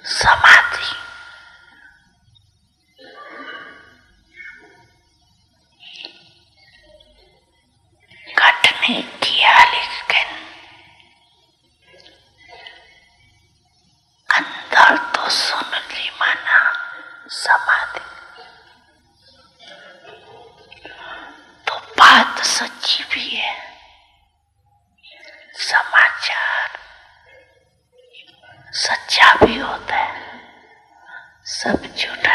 समाधि घटने किया, लेकिन अंदर तो सुन ली माना समाधि, तो बात सच्ची भी है, समाचार सच्चा भी होता है, सब झूठ